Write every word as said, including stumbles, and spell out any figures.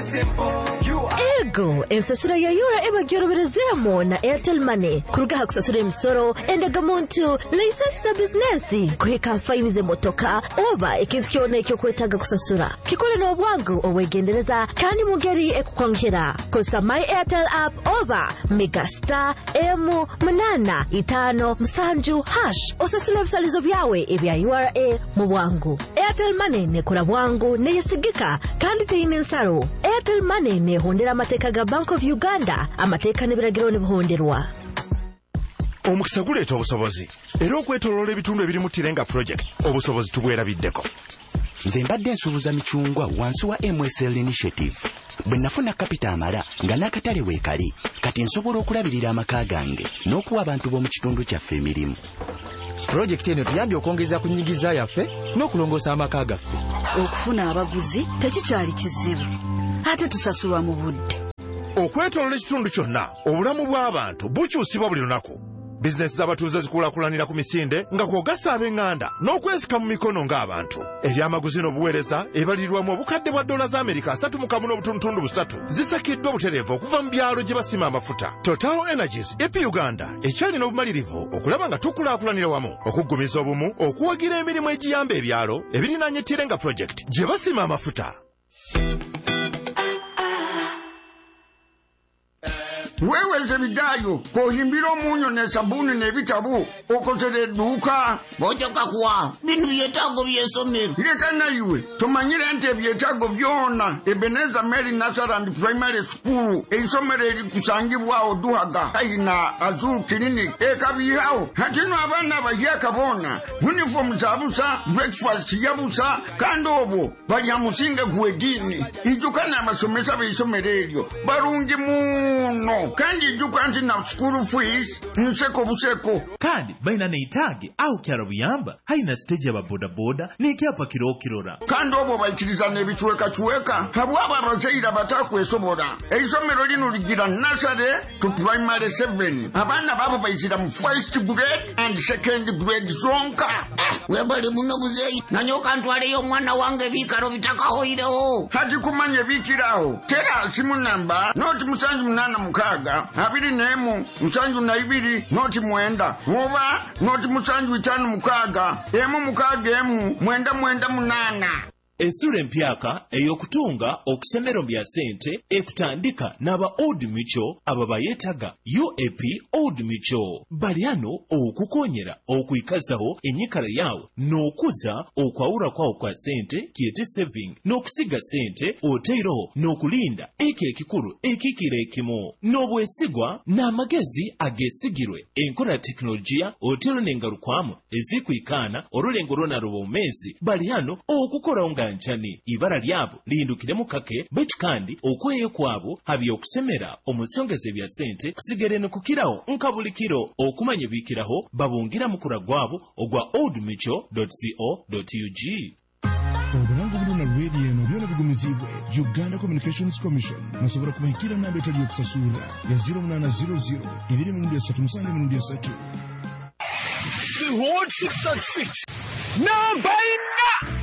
Ego ensasiro ya yura eba gyoroberezemo na Airtel Money kurugaha kusasura emisoro endaga muntu license business kuheka faini ze motoka oba ikintu kyone ekyo kwetaga kusasura kikole no bwangu owegendereza kandi mugeri ekukwankira kosa my Airtel app oba megastar m munana itano musanju hash osasula ebisalizo byawe ebya U R A mu bwangu. Airtel Money ne kora bwangu ne yesigika kandi teyine nsaro. Airtel Money ne hondera amateka ga Bank of Uganda amateka ne biragiro ne buhonderwa. Omukisa guleeta obusobozi era okwetoloola ebitundu ebiri mu Tirenga project obusobozi tubwerabiddeko. Nze mbadde nsuubuza michungwa wansi wa M S L initiative bwe nafuna kapita amala nga n'akatale weekali kati nsobola okulabirira amaka gange n'okuwa abantu b'omu kitundu kyaffe emirimu. Project eno tuyambye okwongeza ku nnyigiza yaffe n'okulongoosa amaka gaffe. Okufuna abaguzi tekikyali kizibu ate tusasulwa mu budde. Okwetoloola ekitundu kyonna obulamu bw'abantu bukyusibwa buli lunaku. Bizinesi z'abatuuze zikulaakulanira ku misinde nga kwogasa ab'eŋŋanda n'okwesika mu mikono ng'abantu. Ebyamaguzi n'obuweereza ebalirirwamu obukadde bwa dola za Amerika asatu mu kamu n'obutundutundu busatu zisakiddwa butereevu okuva mu byalo gye basima amafuta. Total Energies E P Uganda ekyalina obumalirivu okulaba nga tukulaakulanira wamu okuggumiza obumu okuwagira emirimu egiyamba ebyalo ebirinaanye Tirenga project gye basima amafuta. Wewe zebidayo kohimbira omunyo ne sabuni ne bitabu okosere duka bojoka kuwa binu byetago byesomero leka nayiwe tomanyire nte byetago byona Ebeneza Mary Nazareth Primary School eisomero eri kusangibwa oduhaga aina Azul Clinic ekabihawo hatino abana bajyaka bona uniform zabusa breakfast yabusa kandi obo bali amusinge gwedini ijukana amasomesa beisomero eryo barungi muno kandi jukanti na school fees nseko buseko kandi baina neitage au kyaro buyamba haina stage ya boda boda nikyapa kiro kirora kandi obo bayikiriza nebichweka chweka habwaba abazaira batakwesobora eisomero lino ligira nursery to primary seven abana babo bayisira mu first grade and second grade zonka webali muno buzeyi nanyoka ntwale yo mwana wange bikaro bitakahoireho hati kumanye bikiraho tera simu namba noti musanju munana mukaga abiri nemu musanju na ibiri noti mwenda oba noti musanju itanu mukaga emu mukaga emu mwenda mwenda munana. Ensura empyaka eyokutunga okusemero bya sente ekutandika n'aba Old Mutual aba bayetaga U A P Old Mutual baliano okukonyera okuyikazaho enyikala yawo n'okuza okwawula kwawo kwa sente kiyete saving n'okusiga sente oteeroho n'okulinda eke ekikulu ekikira ekimu n'obwesigwa n'amagezi agesigirwe enkola teknologiya oteero n'engalukwamu ezikwikaana olulengo lwona lw'omumezi baliano okukola nchani ibara lyabo lihindukire mukake bechi kandi okweyo kwabo habi okusemera omusongeze bya sente kusigere no kukiraho nkabulikiro okumanye bikiraho babungira mukura gwabo ogwa old mutual dot co dot u g. Obulango buluna radio eno byona bigumizibwe Uganda Communications Commission nasobora kubahikira namba etali okusasula ya zero nine zero zero ibiri mu three musange mu three. The Horde six six six. Number